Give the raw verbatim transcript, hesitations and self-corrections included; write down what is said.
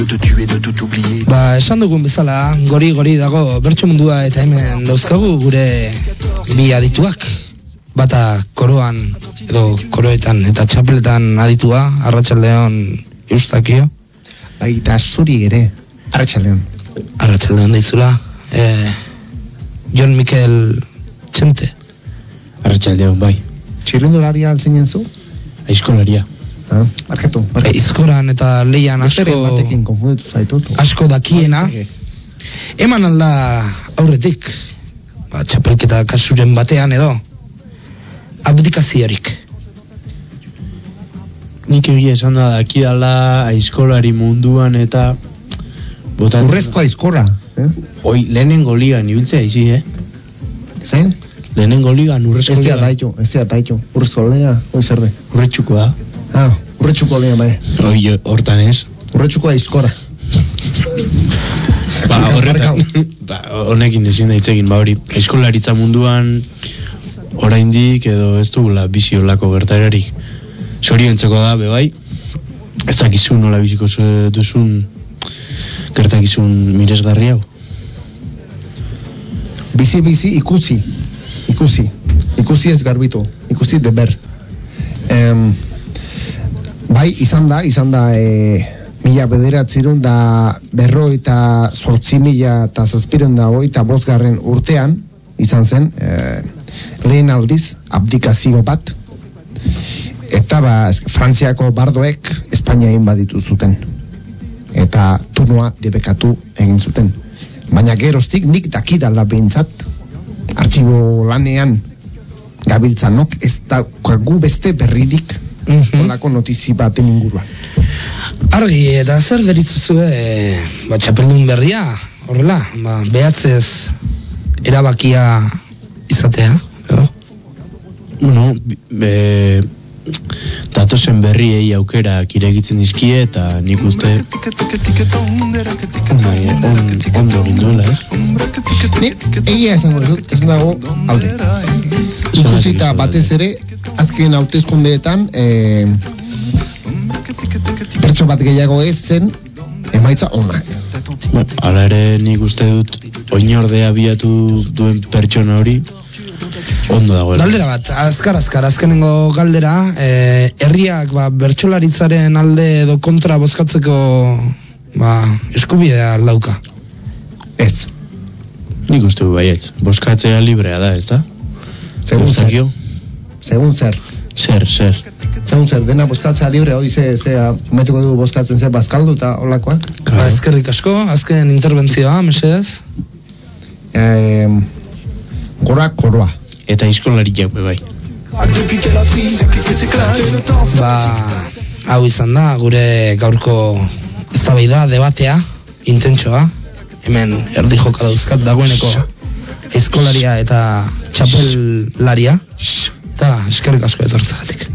Ba, esan dugun bezala, gori-gori dago bertso mundua eta hemen dauzkagu gure bi adituak. Bata koroan edo koroetan eta txapeletan aditua, Arratsaldeon Eustakio. Baita zuri ere, Arratsaldeon. Arratsaldeon deitzula. Eh, Jon Mikel Txente. Arratsaldeon, bai. Txirrindularia altzinen zu? Aizkolaria. Ah, markatu. E, izkoran eta leian asko, batekin konfunditu zaitutu. asko dakiena. Eman alda aurretik, ba, txapelketa kasuren batean edo, abdikaziorik. Nik egia esan da dakidala aizkolari munduan eta botan... Urrezko aizkora, eh? Oi, lehenengo ligan ibiltzea izi, eh? Zein? Lehenengo ligan urrezko Ez ligan. dira daito, ez dira daito. Urrezko lega, oi zer de? Urretxuko da. Ah, urretxuko lega, bai. Oi, hortan ez. Urretxuko aizkora. Ba, horretan, ba, honekin ezin da hitzekin, ba hori, aizkolaritza munduan oraindik edo ez dugula bizi olako gertararik. Zoriontzeko da, bebai, ez dakizu nola biziko duzun gertakizun miresgarri hau. Bizi-bizi ikusi, ikusi, ikusi ez garbitu, ikusi deber. Em, bai, izan da, izan da, e, mila bederatzerun da berro eta sortzi mila eta zazpiron da hoi eta bosgarren urtean, izan zen, e, lehen aldiz, abdikazio bat, eta ba, Frantziako bardoek Espainia inbaditu zuten. Eta turnua debekatu egin zuten. Baina geroztik nik dakidala behintzat, artxibo lanean gabiltzanok ez daukagu beste berririk olako notizi baten inguruan. Argi, eta zer deritzuzue, e, ba, txapeldun berria, horrela, ba, behatzez erabakia izatea, edo? Bueno, be, datozen berriei aukerak iregitzen dizkie eta nik uste bai, on, ondo ginduela, ez? Ni, egia esango dut, ez nago alde. Ikusita batez ere, azken hauteskundeetan, e, pertso bat gehiago ez zen, emaitza onak. Ba, hala ere nik uste dut oinordea biatu duen pertsona hori ondo dagoela. Galdera bat, azkar azkar, azkenengo galdera, eh, herriak ba, bertsolaritzaren alde edo kontra bozkatzeko ba, eskubidea aldauka. Ez. Nik uste du baietz, bozkatzea librea da, ez da? Segun zer. Eustakio? Segun zer. Zer, zer. Segun zer, dena bozkatzea libre, hoi ze, ze, metuko dugu bozkatzen ze bazkaldu eta olakoak. Ba, ezkerrik asko, azken interbentzioa, mesedez. E, gora, koroa. Eta aizkolariak be bai. Ba, hau izan da, gure gaurko eztabaida, debatea, intentsoa. Hemen erdi joka dauzkat dagoeneko aizkolaria eta txapelaria. Eta eskerrik asko etortzegatik.